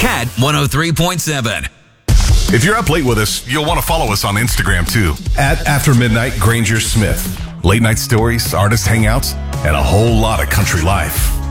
Cat 103.7. If you're up late with us, you'll want to follow us on Instagram too. At After Midnight Granger Smith. Late night stories, artist hangouts, and a whole lot of country life.